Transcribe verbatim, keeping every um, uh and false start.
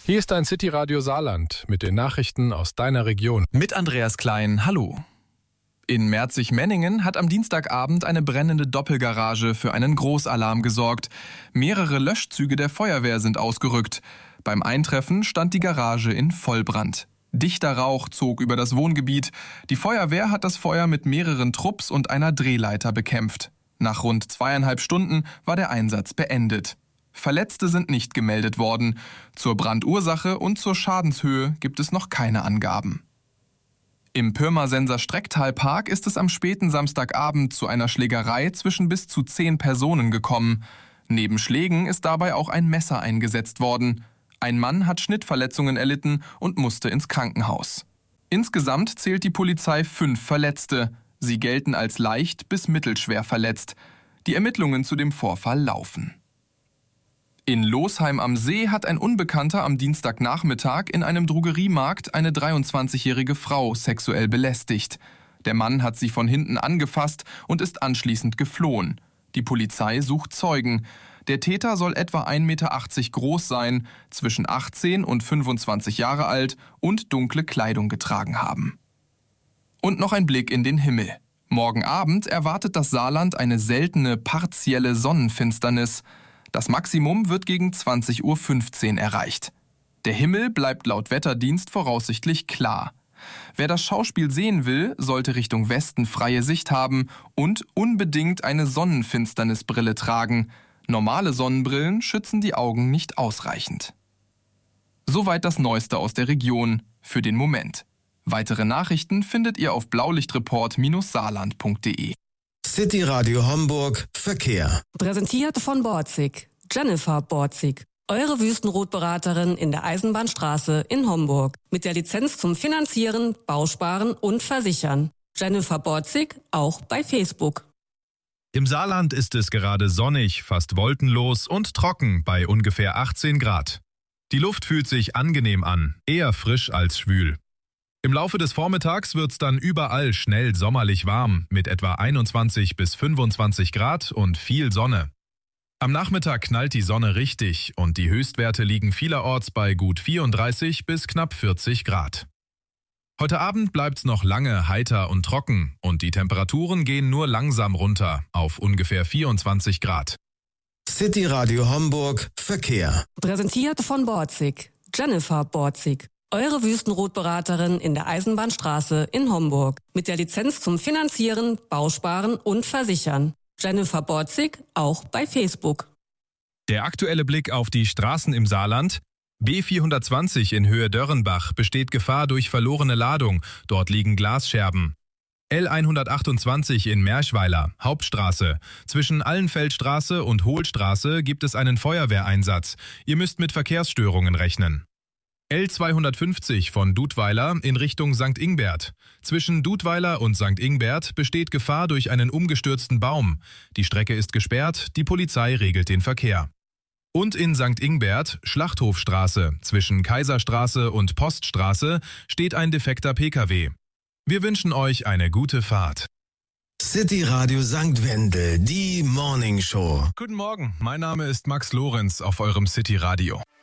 Hier ist dein City Radio Saarland mit den Nachrichten aus deiner Region. Mit Andreas Klein, hallo. In Merzig-Menningen hat am Dienstagabend eine brennende Doppelgarage für einen Großalarm gesorgt. Mehrere Löschzüge der Feuerwehr sind ausgerückt. Beim Eintreffen stand die Garage in Vollbrand. Dichter Rauch zog über das Wohngebiet. Die Feuerwehr hat das Feuer mit mehreren Trupps und einer Drehleiter bekämpft. Nach rund zweieinhalb Stunden war der Einsatz beendet. Verletzte sind nicht gemeldet worden. Zur Brandursache und zur Schadenshöhe gibt es noch keine Angaben. Im Pirmasenser Strecktalpark ist es am späten Samstagabend zu einer Schlägerei zwischen bis zu zehn Personen gekommen. Neben Schlägen ist dabei auch ein Messer eingesetzt worden. Ein Mann hat Schnittverletzungen erlitten und musste ins Krankenhaus. Insgesamt zählt die Polizei fünf Verletzte. Sie gelten als leicht bis mittelschwer verletzt. Die Ermittlungen zu dem Vorfall laufen. In Losheim am See hat ein Unbekannter am Dienstagnachmittag in einem Drogeriemarkt eine dreiundzwanzigjährige Frau sexuell belästigt. Der Mann hat sie von hinten angefasst und ist anschließend geflohen. Die Polizei sucht Zeugen. Der Täter soll etwa ein Meter achtzig groß sein, zwischen achtzehn und fünfundzwanzig Jahre alt und dunkle Kleidung getragen haben. Und noch ein Blick in den Himmel. Morgen Abend erwartet das Saarland eine seltene partielle Sonnenfinsternis. Das Maximum wird gegen zwanzig Uhr fünfzehn erreicht. Der Himmel bleibt laut Wetterdienst voraussichtlich klar. Wer das Schauspiel sehen will, sollte Richtung Westen freie Sicht haben und unbedingt eine Sonnenfinsternisbrille tragen. Normale Sonnenbrillen schützen die Augen nicht ausreichend. Soweit das Neueste aus der Region für den Moment. Weitere Nachrichten findet ihr auf blaulichtreport Bindestrich saarland Punkt de. City Radio Homburg Verkehr. Präsentiert von Borzig. Jennifer Borzig. Eure Wüstenrotberaterin in der Eisenbahnstraße in Homburg. Mit der Lizenz zum Finanzieren, Bausparen und Versichern. Jennifer Borzig auch bei Facebook. Im Saarland ist es gerade sonnig, fast wolkenlos und trocken bei ungefähr achtzehn Grad. Die Luft fühlt sich angenehm an, eher frisch als schwül. Im Laufe des Vormittags wird's dann überall schnell sommerlich warm mit etwa einundzwanzig bis fünfundzwanzig Grad und viel Sonne. Am Nachmittag knallt die Sonne richtig und die Höchstwerte liegen vielerorts bei gut vierunddreißig bis knapp vierzig Grad. Heute Abend bleibt's noch lange heiter und trocken und die Temperaturen gehen nur langsam runter auf ungefähr vierundzwanzig Grad. City Radio Homburg Verkehr. Präsentiert von Borzig. Jennifer Borzig. Eure Wüstenrotberaterin in der Eisenbahnstraße in Homburg. Mit der Lizenz zum Finanzieren, Bausparen und Versichern. Jennifer Borzig auch bei Facebook. Der aktuelle Blick auf die Straßen im Saarland. B vierhundertzwanzig in Höhe Dörrenbach besteht Gefahr durch verlorene Ladung. Dort liegen Glasscherben. L hundertachtundzwanzig in Merschweiler, Hauptstraße. Zwischen Allenfeldstraße und Hohlstraße gibt es einen Feuerwehreinsatz. Ihr müsst mit Verkehrsstörungen rechnen. L zweihundertfünfzig von Dudweiler in Richtung Sankt Ingbert. Zwischen Dudweiler und Sankt Ingbert besteht Gefahr durch einen umgestürzten Baum. Die Strecke ist gesperrt, die Polizei regelt den Verkehr. Und in Sankt Ingbert, Schlachthofstraße, zwischen Kaiserstraße und Poststraße, steht ein defekter Pkw. Wir wünschen euch eine gute Fahrt. City Radio Sankt Wendel, die Morning Show. Guten Morgen, mein Name ist Max Lorenz auf eurem City Radio.